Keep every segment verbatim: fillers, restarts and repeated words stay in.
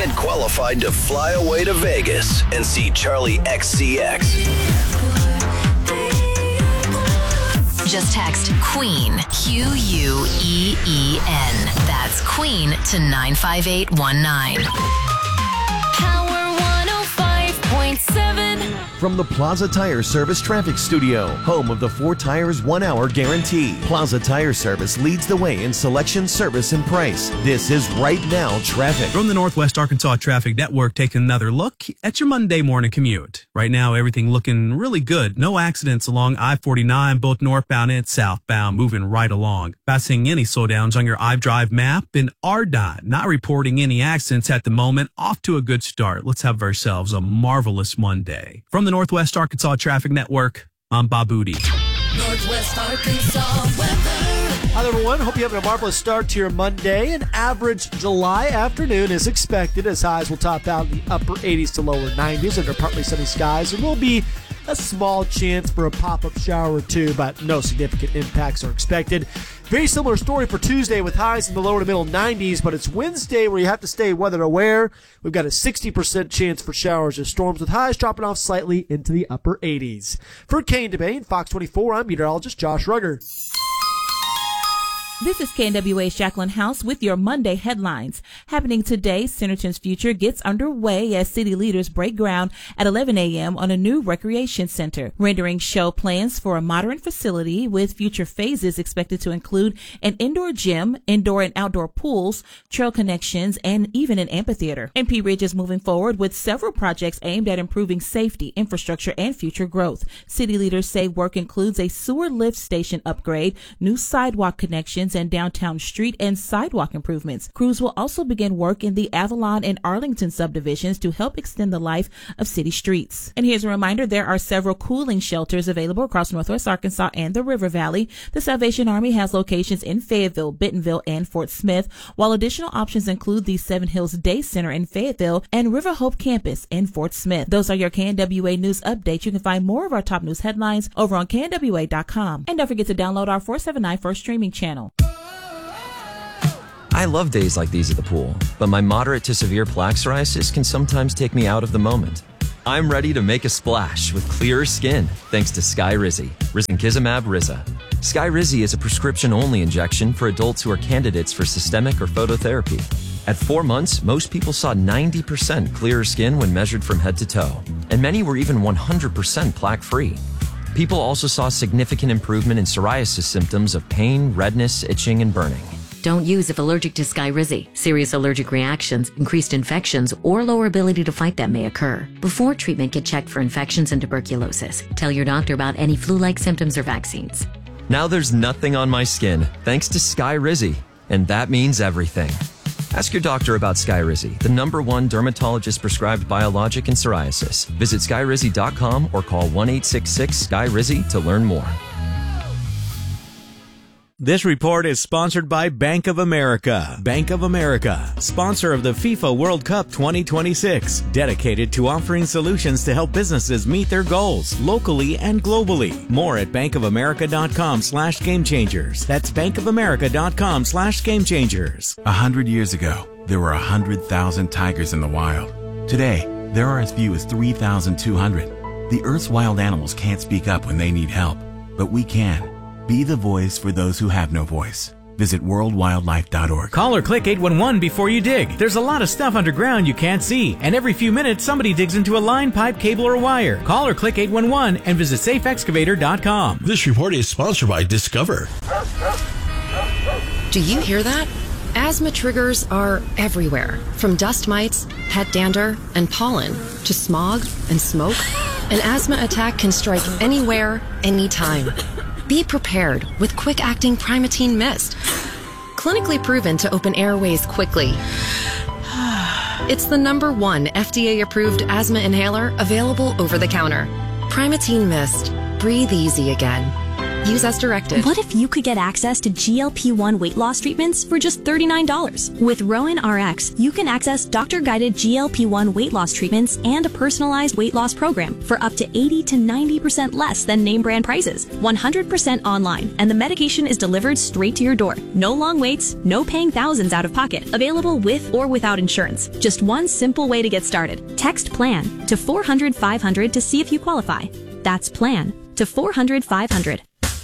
Get qualified to fly away to Vegas and see Charlie X C X. Just text QUEEN, Q U E E N. That's QUEEN to nine five eight one nine. Power one oh five point seven. From the Plaza Tire Service Traffic Studio, home of the four tires, one hour guarantee. Plaza Tire Service leads the way in selection, service, and price. This is Right Now Traffic. From the Northwest Arkansas Traffic Network, taking another look at your Monday morning commute. Right now, everything looking really good. No accidents along I forty-nine, both northbound and southbound, moving right along. Not seeing any slowdowns on your iDrive map. And R D O T not reporting any accidents at the moment. Off to a good start. Let's have ourselves a marvelous Monday. From the Northwest Arkansas Traffic Network, I'm Bob Booty. Northwest Arkansas weather. Hi, everyone. Hope you're having a marvelous start to your Monday. An average July afternoon is expected as highs will top out in the upper eighties to lower nineties under partly sunny skies. There will be a small chance for a pop-up shower or two, but no significant impacts are expected. Very similar story for Tuesday with highs in the lower to middle nineties, but it's Wednesday where you have to stay weather aware. We've got a sixty percent chance for showers or storms with highs dropping off slightly into the upper eighties. For K N W A and Fox twenty-four, I'm meteorologist Josh Rugger. This is K N W A's Jacqueline House with your Monday headlines. Happening today, Centerton's future gets underway as city leaders break ground at eleven a.m. on a new recreation center. Rendering show plans for a modern facility with future phases expected to include an indoor gym, indoor and outdoor pools, trail connections, and even an amphitheater. M P Ridge is moving forward with several projects aimed at improving safety, infrastructure, and future growth. City leaders say work includes a sewer lift station upgrade, new sidewalk connections, and downtown street and sidewalk improvements. Crews will also begin work in the Avalon and Arlington subdivisions to help extend the life of city streets. And here's a reminder, there are several cooling shelters available across Northwest Arkansas and the River Valley. The Salvation Army has locations in Fayetteville, Bentonville, and Fort Smith, while additional options include the Seven Hills Day Center in Fayetteville and River Hope Campus in Fort Smith. Those are your K N W A news updates. You can find more of our top news headlines over on K N W A dot com. And don't forget to download our four seventy-nine First streaming channel. I love days like these at the pool, but my moderate to severe plaque psoriasis can sometimes take me out of the moment. I'm ready to make a splash with clearer skin thanks to Skyrizi, risankizumab Riza. Skyrizi is a prescription-only injection for adults who are candidates for systemic or phototherapy. At four months, most people saw ninety percent clearer skin when measured from head to toe, and many were even one hundred percent plaque-free. People also saw significant improvement in psoriasis symptoms of pain, redness, itching, and burning. Don't use if allergic to Skyrizi. Serious allergic reactions, increased infections, or lower ability to fight them may occur. Before treatment, get checked for infections and tuberculosis. Tell your doctor about any flu-like symptoms or vaccines. Now there's nothing on my skin, thanks to Skyrizi, and that means everything. Ask your doctor about Skyrizi, the number one dermatologist-prescribed biologic in psoriasis. Visit skyrizi dot com or call one eight six six Sky Rizi to learn more. This report is sponsored by Bank of America. Bank of America, sponsor of the FIFA World Cup twenty twenty-six, dedicated to offering solutions to help businesses meet their goals locally and globally. More at bankofamerica.com slash game changers. That's bankofamerica.com slash game changers. A hundred years ago, there were a hundred thousand tigers in the wild. Today, there are as few as three thousand two hundred. The Earth's wild animals can't speak up when they need help, but we can. Be the voice for those who have no voice. Visit world wildlife dot org. Call or click eight one one before you dig. There's a lot of stuff underground you can't see, and every few minutes somebody digs into a line, pipe, cable, or wire. Call or click eight one one and visit safe excavator dot com. This report is sponsored by Discover. Do you hear that? Asthma triggers are everywhere, from dust mites, pet dander, and pollen, to smog and smoke. An asthma attack can strike anywhere, anytime. Be prepared with quick-acting Primatene Mist. Clinically proven to open airways quickly. It's the number one F D A-approved asthma inhaler available over the counter. Primatene Mist. Breathe easy again. Use as directed. What if you could get access to G L P one weight loss treatments for just thirty-nine dollars? With Rowan R X, you can access doctor-guided G L P one weight loss treatments and a personalized weight loss program for up to eighty to ninety percent less than name brand prices. one hundred percent online, and the medication is delivered straight to your door. No long waits, no paying thousands out of pocket. Available with or without insurance. Just one simple way to get started. Text PLAN to four hundred five hundred to see if you qualify. That's PLAN to four hundred five hundred.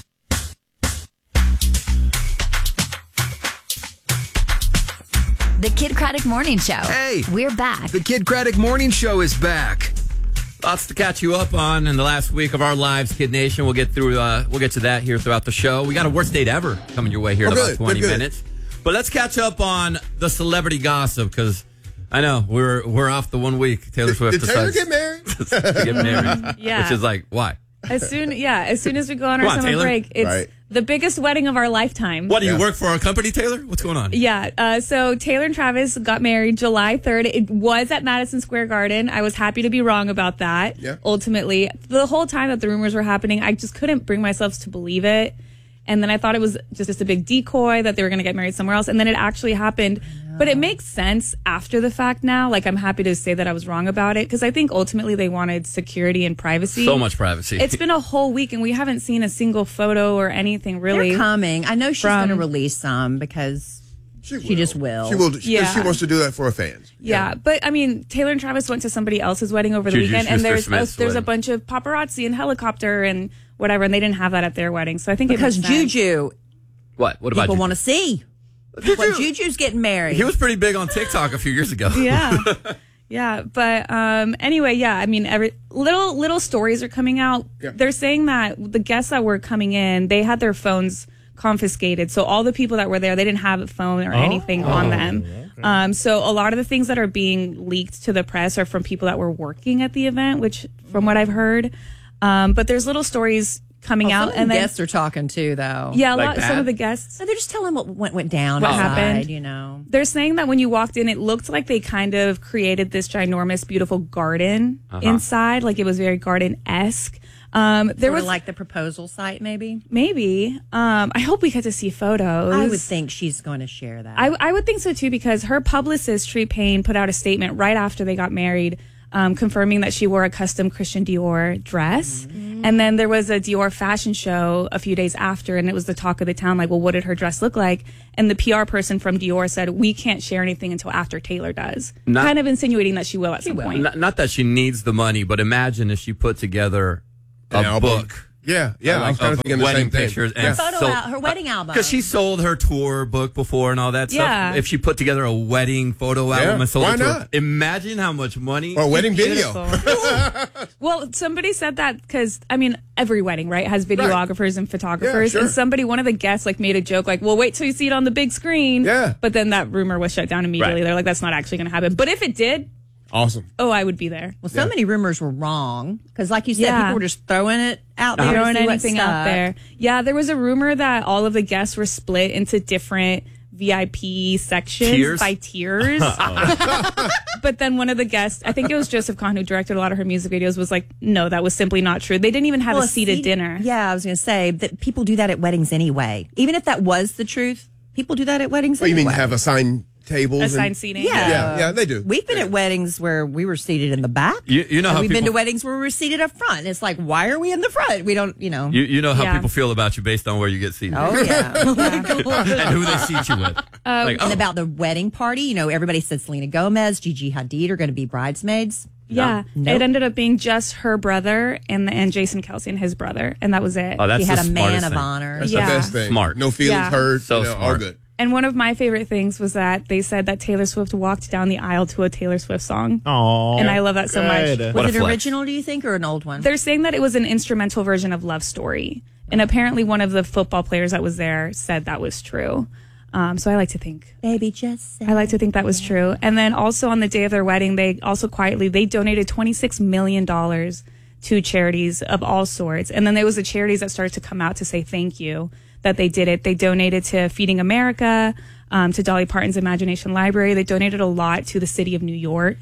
The Kid Craddock Morning Show. Hey! We're back. The Kid Craddock Morning Show is back. Lots to catch you up on in the last week of our lives, Kid Nation. We'll get through. Uh, we'll get to that here throughout the show. We got a worst date ever coming your way here Oh, in good, about twenty good, good. minutes. But let's catch up on the celebrity gossip because I know we're we're off the one week. Taylor Swift Did Taylor decides get married? to get married, Yeah. which is like why? As soon, yeah, as soon as we go on our Come on, summer Taylor. break, it's Right. the biggest wedding of our lifetime. What do you work for our company, Taylor? What's going on? Yeah, uh, so Taylor and Travis got married July third. It was at Madison Square Garden. I was happy to be wrong about that. Yeah. Ultimately, the whole time that the rumors were happening, I just couldn't bring myself to believe it. And then I thought it was just, just a big decoy that they were going to get married somewhere else. And then it actually happened. But it makes sense after the fact now. Like, I'm happy to say that I was wrong about it because I think ultimately they wanted security and privacy. So much privacy. It's been a whole week and we haven't seen a single photo or anything really. They're coming. I know she's from- going to release some because she, will. just will. She will. She, Yeah. she wants to do that for her fans. Yeah, but I mean, Taylor and Travis went to somebody else's wedding over the Juju weekend, and there's a, Schuster-Smith's there's a wedding. bunch of paparazzi and helicopter and whatever, and they didn't have that at their wedding. So I think Because it makes sense. Juju, What? What about people you? want to see. When Juju's getting married. He was pretty big on TikTok a few years ago. Yeah. Yeah, but um, anyway, yeah, I mean, every little little stories are coming out. Yeah. They're saying that the guests that were coming in, they had their phones confiscated. So all the people that were there, they didn't have a phone or Oh. anything on them. Um, so a lot of the things that are being leaked to the press are from people that were working at the event, which from what I've heard. Um, but there's little stories coming Oh, out, some of the and then guests are talking too, though. yeah, a lot. Some of the guests. So they're just telling what went went down. What outside, happened? You know. They're saying that when you walked in, it looked like they kind of created this ginormous, beautiful garden Uh-huh. inside. Like it was very garden-esque. Um, there There was was like the proposal site, maybe. maybe. Um, I hope we get to see photos. I would think she's going to share that. I, I would think so too, because her publicist, Tree Payne, put out a statement right after they got married, um, confirming that she wore a custom Christian Dior dress. Mm-hmm. And then there was a Dior fashion show a few days after, and it was the talk of the town, like, well, what did her dress look like? And the P R person from Dior said, we can't share anything until after Taylor does. Not- kind of insinuating that she will at some point. Not, not that she needs the money, but imagine if she put together a An album. book. Yeah, yeah, I was kinda of thinking the wedding same thing. pictures Yeah. and Photo sold- al- her wedding album. Because she sold her tour book before and all that Yeah. stuff. If she put together a wedding photo Yeah, album and sold why it to her, not? imagine how much money. Or a wedding video. Well, somebody said that because, I mean, every wedding, right, has videographers and photographers. Yeah, sure. And somebody, one of the guests, like, made a joke, like, well, wait till you see it on the big screen. Yeah. But then that rumor was shut down immediately. Right. They're like, that's not actually going to happen. But if it did, Awesome. oh, I would be there. Well, so many rumors were wrong because, like you said, Yeah. people were just throwing it out there, to Throwing see what anything out stuck. there. Yeah, there was a rumor that all of the guests were split into different V I P sections Tiers? by tiers. But then one of the guests, I think it was Joseph Kahn, who directed a lot of her music videos, was like, no, that was simply not true. They didn't even have Well, a seated seat- dinner. Yeah, I was going to say that people do that at weddings anyway. Even if that was the truth, people do that at weddings What, you anyway. mean have assigned tables? Assigned and- seating. Yeah. Yeah, yeah, they do. We've been at weddings where we were seated in the back. You, you know and how we've people, been to weddings where we were seated up front. It's like, why are we in the front? We don't, you know. you, you know how Yeah. people feel about you based on where you get seated. Oh, yeah. And who they seat you with. Um, like, And oh, about the wedding party, you know, everybody said Selena Gomez, Gigi Hadid are going to be bridesmaids. Yeah, Nope. it ended up being just her brother and and Jason Kelsey and his brother, and that was it. oh, that's She had the a man smartest of thing. honor. That's Yeah. the best thing. Smart. No feelings Yeah. hurt. So you know, all smart. good. And one of my favorite things was that they said that Taylor Swift walked down the aisle to a Taylor Swift song. Oh, And I love that so much. good. What Was a it flex. original, do you think, or an old one? They're saying that it was an instrumental version of Love Story. And apparently one of the football players that was there said that was true. Um, so I like to think. Baby, just say I like to think that was true. And then also on the day of their wedding, they also quietly, they donated twenty-six million dollars to charities of all sorts. And then there was the charities that started to come out to say thank you that they did it. They donated to Feeding America, um, to Dolly Parton's Imagination Library. They donated a lot to the city of New York.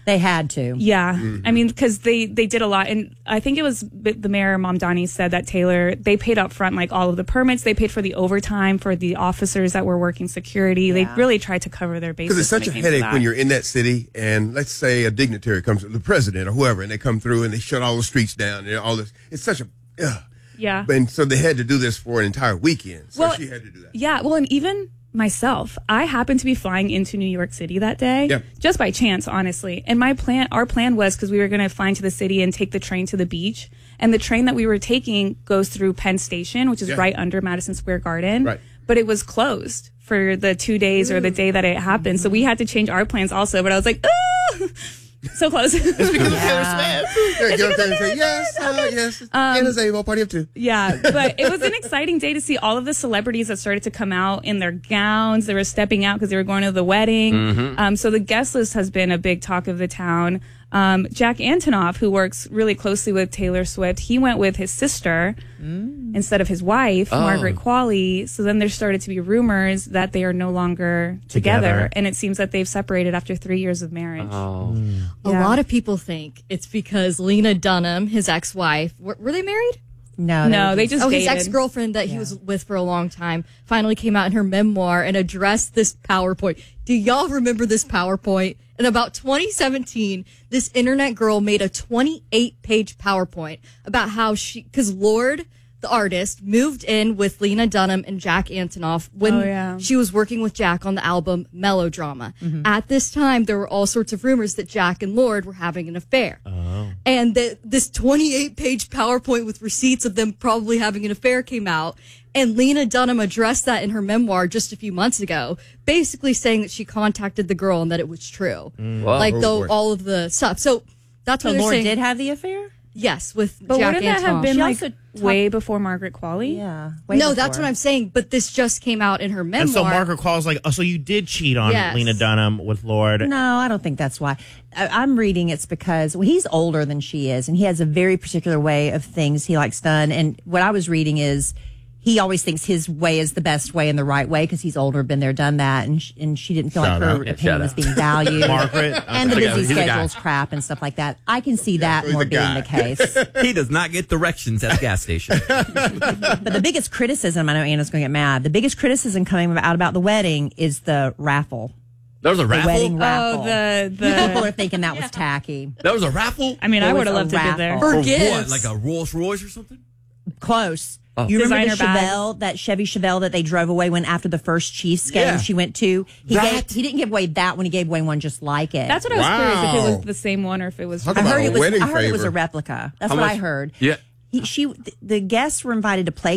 They had to. Yeah. Mm-hmm. I mean, because they, they did a lot. And I think it was the mayor, Mamdani, said that Taylor, they paid up front, like all of the permits. They paid for the overtime for the officers that were working security. They really tried to cover their bases. Because it's such a when it came to headache that. when you're in that city, and let's say a dignitary comes, the president or whoever, and they come through and they shut all the streets down and all this. It's such a, ugh. Yeah. And so they had to do this for an entire weekend. So Well, she had to do that. Yeah. Well, and even myself, I happened to be flying into New York City that day, Yeah. just by chance, honestly. And my plan, our plan was because we were going to fly into the city and take the train to the beach. And the train that we were taking goes through Penn Station, which is Yeah. right under Madison Square Garden. Right. But it was closed for the two days or the day that it happened. So we had to change our plans also. But I was like, ah! So close. It's because of Taylor Swift. Yeah, get up there and say, yes, uh, yes. Um, Anna Zabel, party of two. Yeah, but it was an exciting day to see all of the celebrities that started to come out in their gowns. They were stepping out because they were going to the wedding. Mhm. Um, so the guest list has been a big talk of the town. Um, Jack Antonoff, who works really closely with Taylor Swift, he went with his sister instead of his wife, Oh. Margaret Qualley. So then there started to be rumors that they are no longer together. Together. And it seems that they've separated after three years of marriage. Oh. A Yeah. lot of people think it's because Lena Dunham, his ex-wife, were, were they married? No, No, they just oh, his dated. ex-girlfriend that he was with for a long time finally came out in her memoir and addressed this PowerPoint. Do y'all remember this PowerPoint? In about twenty seventeen, this internet girl made a twenty-eight page PowerPoint about how she, because Lorde, the artist, moved in with Lena Dunham and Jack Antonoff when Oh, yeah. she was working with Jack on the album Melodrama. At this time, there were all sorts of rumors that Jack and Lorde were having an affair. And that this twenty-eight page PowerPoint with receipts of them probably having an affair came out. And Lena Dunham addressed that in her memoir just a few months ago, basically saying that she contacted the girl and that it was true. Wow. Like Oh, though boy. all of the stuff. So that's So what they're Lorde saying. did have the affair? Yes, with But Jack wouldn't that have Antonoff. been She like also way before Margaret Qualley? Yeah. no, that's what I'm saying. But this just came out in her memoir. And so Margaret calls like, oh, so you did cheat on Yes. Lena Dunham with Lorde. No, I don't think that's why. I, I'm reading it's because well, he's older than she is, and he has a very particular way of things he likes done. And what I was reading is he always thinks his way is the best way and the right way because he's older, been there, done that, and sh- and she didn't feel Shout like her out. Yeah, opinion shout was out. being valued. Margaret. And the Okay. busy He's a guy. schedules crap and stuff like that. I can see that he's more a being guy. the case. He does not get directions at the gas station. But the biggest criticism, I know Anna's going to get mad, the biggest criticism coming out about the wedding is the raffle. There was a The raffle? wedding raffle. Oh, the People the. are thinking that was tacky. There was a raffle? I mean, There I was would have a loved to be there. raffle. For Or gifts. what? Like a Rolls Royce or something? Close. Oh. You remember the Designer bags. Chevelle, that Chevy Chevelle that they drove away when after the first Chiefs game Yeah. she went to? He That- gave, he didn't give away that one. He gave away one just like it. That's what I was curious if it Wow. was the same one or if it was. Talk I about heard a it was. wedding I heard it was a favor. replica. That's How what much? I heard. Yeah. He, she, the guests were invited to play